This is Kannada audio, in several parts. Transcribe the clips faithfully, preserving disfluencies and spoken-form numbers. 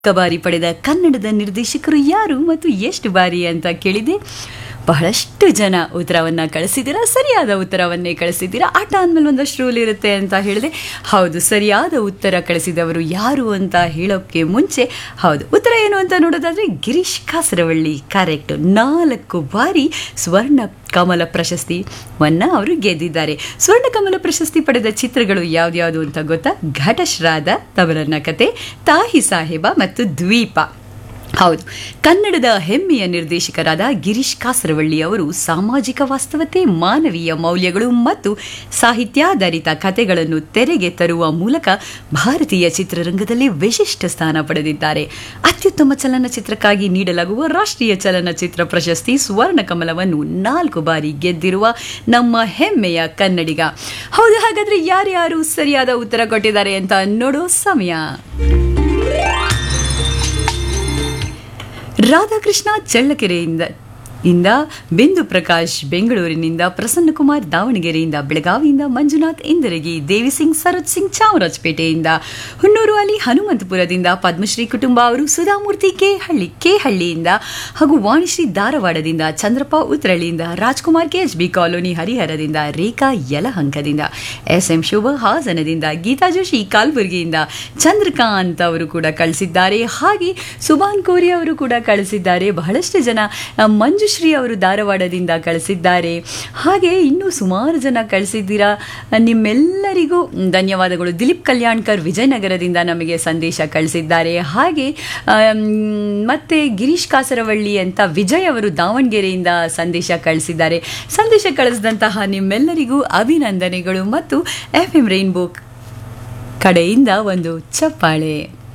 ಬಾರಿ ಪಡೆದ ಕನ್ನಡದ ನಿರ್ದೇಶಕರು ಯಾರು ಮತ್ತು ಎಷ್ಟು ಬಾರಿ ಅಂತ ಕೇಳಿದೆ. ಬಹಳಷ್ಟು ಜನ ಉತ್ತರವನ್ನು ಕಳಿಸಿದ್ದೀರಾ, ಸರಿಯಾದ ಉತ್ತರವನ್ನೇ ಕಳಿಸಿದ್ದೀರಾ. ಆಟ ಅಂದಮೇಲೆ ಒಂದಷ್ಟು ರೂಲ್ ಇರುತ್ತೆ ಅಂತ ಹೇಳಿದೆ. ಹೌದು, ಸರಿಯಾದ ಉತ್ತರ ಕಳಿಸಿದವರು ಯಾರು ಅಂತ ಹೇಳೋಕ್ಕೆ ಮುಂಚೆ ಹೌದು ಉತ್ತರ ಏನು ಅಂತ ನೋಡೋದಾದ್ರೆ ಗಿರೀಶ್ ಕಾಸರವಳ್ಳಿ ಕರೆಕ್ಟ್. ನಾಲ್ಕು ಬಾರಿ ಸ್ವರ್ಣ ಕಮಲ ಪ್ರಶಸ್ತಿವನ್ನ ಅವರು ಗೆದ್ದಿದ್ದಾರೆ. ಸ್ವರ್ಣ ಕಮಲ ಪ್ರಶಸ್ತಿ ಪಡೆದ ಚಿತ್ರಗಳು ಯಾವ್ದ್ಯಾವುದು ಅಂತ ಗೊತ್ತಾ? ಘಟಶ್ರಾದ, ತವರನ್ನ ಕತೆ, ತಾಹಿ ಸಾಹೇಬ ಮತ್ತು ದ್ವೀಪ. ಹೌದು, ಕನ್ನಡದ ಹೆಮ್ಮೆಯ ನಿರ್ದೇಶಕರಾದ ಗಿರೀಶ್ ಕಾಸರವಳ್ಳಿ ಅವರು ಸಾಮಾಜಿಕ ವಾಸ್ತವತೆ, ಮಾನವೀಯ ಮೌಲ್ಯಗಳು ಮತ್ತು ಸಾಹಿತ್ಯಾಧಾರಿತ ಕಥೆಗಳನ್ನು ತೆರೆಗೆ ತರುವ ಮೂಲಕ ಭಾರತೀಯ ಚಿತ್ರರಂಗದಲ್ಲಿ ವಿಶಿಷ್ಟ ಸ್ಥಾನ ಪಡೆದಿದ್ದಾರೆ. ಅತ್ಯುತ್ತಮ ಚಲನಚಿತ್ರಕ್ಕಾಗಿ ನೀಡಲಾಗುವ ರಾಷ್ಟ್ರೀಯ ಚಲನಚಿತ್ರ ಪ್ರಶಸ್ತಿ ಸ್ವರ್ಣ ಕಮಲವನ್ನು ನಾಲ್ಕು ಬಾರಿ ಗೆದ್ದಿರುವ ನಮ್ಮ ಹೆಮ್ಮೆಯ ಕನ್ನಡಿಗ. ಹೌದು, ಹಾಗಾದ್ರೆ ಯಾರ್ಯಾರು ಸರಿಯಾದ ಉತ್ತರ ಕೊಟ್ಟಿದ್ದಾರೆ ಅಂತ ನೋಡೋ ಸಮಯ. ರಾಧಾಕೃಷ್ಣ ಚಳ್ಳಕೆರೆಯಿಂದ ಇಂದ, ಬಿಂದು ಪ್ರಕಾಶ್ ಬೆಂಗಳೂರಿನಿಂದ, ಪ್ರಸನ್ನಕುಮಾರ್ ದಾವಣಗೆರೆಯಿಂದ, ಬೆಳಗಾವಿಯಿಂದ ಮಂಜುನಾಥ್ ಇಂದರಗಿ, ದೇವಿಸಿಂಗ್ ಸರತ್ ಸಿಂಗ್ ಚಾಮರಾಜಪೇಟೆಯಿಂದ, ಹುಣ್ಣೂರು ಅಲಿ ಹನುಮಂತಪುರದಿಂದ, ಪದ್ಮಶ್ರೀ ಕುಟುಂಬ ಅವರು ಸುಧಾಮೂರ್ತಿ ಕೆ ಹಳ್ಳಿ ಕೆ ಹಳ್ಳಿಯಿಂದ ಹಾಗೂ Vanishree ಧಾರವಾಡದಿಂದ, Chandrappa ಉತ್ರಳ್ಳಿಯಿಂದ, Rajkumar K H B colony ಹರಿಹರದಿಂದ, ರೇಖಾ ಯಲಹಂಕದಿಂದ, ಎಸ್ ಎಂ ಶುಭ ಹಾಸನದಿಂದ, ಗೀತಾ ಜೋಶಿ ಕಲಬುರಗಿಯಿಂದ, ಚಂದ್ರಕಾಂತ್ ಅವರು ಕೂಡ ಕಳಿಸಿದ್ದಾರೆ. ಹಾಗೆ ಸುಭಾನ್ ಕೋರಿ ಅವರು ಕೂಡ ಕಳಿಸಿದ್ದಾರೆ. ಬಹಳಷ್ಟು ಜನ ಮಂಜು ಶ್ರೀ ಅವರು ಧಾರವಾಡದಿಂದ ಕಳಿಸಿದ್ದಾರೆ. ಹಾಗೆ ಇನ್ನೂ ಸುಮಾರು ಜನ ಕಳಿಸಿದ್ದೀರಾ. ನಿಮ್ಮೆಲ್ಲರಿಗೂ ಧನ್ಯವಾದಗಳು. ದಿಲೀಪ್ ಕಲ್ಯಾಣ್ಕರ್ ವಿಜಯನಗರದಿಂದ ನಮಗೆ ಸಂದೇಶ ಕಳಿಸಿದ್ದಾರೆ. ಹಾಗೆ ಮತ್ತೆ ಗಿರೀಶ್ ಕಾಸರವಳ್ಳಿ ಅಂತ ವಿಜಯ್ ಅವರು ದಾವಣಗೆರೆಯಿಂದ ಸಂದೇಶ ಕಳಿಸಿದ್ದಾರೆ. ಸಂದೇಶ ಕಳಿಸಿದಂತಹ ನಿಮ್ಮೆಲ್ಲರಿಗೂ ಅಭಿನಂದನೆಗಳು ಮತ್ತು ಎಫ್ ಎಂ ರೈನ್ಬೋ ಕಡೆಯಿಂದ ಒಂದು ಚಪ್ಪಾಳೆ.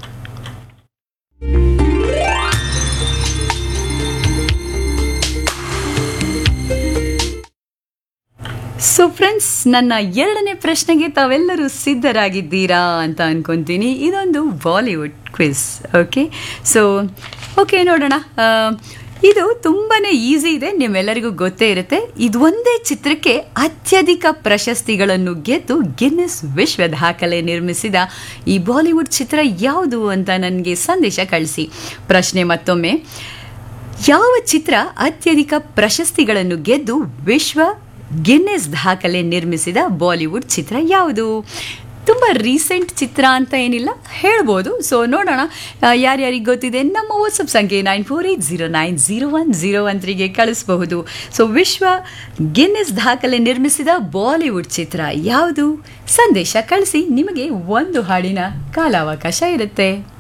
ಸೊ ಫ್ರೆಂಡ್ಸ್, ನನ್ನ ಎರಡನೇ ಪ್ರಶ್ನೆಗೆ ತಾವೆಲ್ಲರೂ ಸಿದ್ಧರಾಗಿದ್ದೀರಾ ಅಂತ ಅನ್ಕೊಂತೀನಿ. ಇದೊಂದು Bollywood quiz. Okay, so okay ನೋಡೋಣ. ಇದು ತುಂಬಾ ಈಸಿ ಇದೆ, ನಿಮ್ಮೆಲ್ಲರಿಗೂ ಗೊತ್ತೇ ಇರುತ್ತೆ. ಇದು ಒಂದೇ ಚಿತ್ರಕ್ಕೆ ಅತ್ಯಧಿಕ ಪ್ರಶಸ್ತಿಗಳನ್ನು ಗೆದ್ದು ಗಿನ್ನೆಸ್ ವಿಶ್ವ ದಾಖಲೆ ನಿರ್ಮಿಸಿದ ಈ ಬಾಲಿವುಡ್ ಚಿತ್ರ ಯಾವುದು ಅಂತ ನನಗೆ ಸಂದೇಶ ಕಳಿಸಿ. ಪ್ರಶ್ನೆ ಮತ್ತೊಮ್ಮೆ, ಯಾವ ಚಿತ್ರ ಅತ್ಯಧಿಕ ಪ್ರಶಸ್ತಿಗಳನ್ನು ಗೆದ್ದು ವಿಶ್ವ ಗಿನ್ನೆಸ್ ದಾಖಲೆ ನಿರ್ಮಿಸಿದ ಬಾಲಿವುಡ್ ಚಿತ್ರ ಯಾವುದು? ತುಂಬ ರೀಸೆಂಟ್ ಚಿತ್ರ ಅಂತ ಏನಿಲ್ಲ, ಹೇಳ್ಬೋದು. ಸೊ ನೋಡೋಣ ಯಾರ್ಯಾರಿಗೆ ಗೊತ್ತಿದೆ. ನಮ್ಮ ವಾಟ್ಸಪ್ ಸಂಖ್ಯೆ nine four eight zero nine zero one zero one ತ್ರೀಗೆ ಕಳಿಸಬಹುದು. ಸೊ ವಿಶ್ವ ಗಿನ್ನೆಸ್ ದಾಖಲೆ ನಿರ್ಮಿಸಿದ ಬಾಲಿವುಡ್ ಚಿತ್ರ ಯಾವುದು? ಸಂದೇಶ ಕಳಿಸಿ. ನಿಮಗೆ ಒಂದು ಹಾಡಿನ ಕಾಲಾವಕಾಶ ಇರುತ್ತೆ.